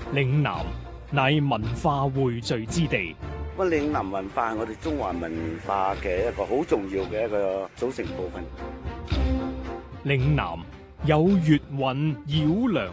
嶺南乃文化匯聚之地。 嶺南文化係我哋中華文化嘅一個好重要嘅一個組成部分。 嶺南有粵韻繞梁